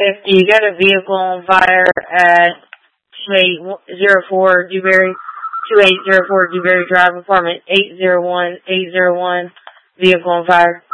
You got a vehicle on fire at 2804 Dewberry Drive, apartment 801, vehicle on fire.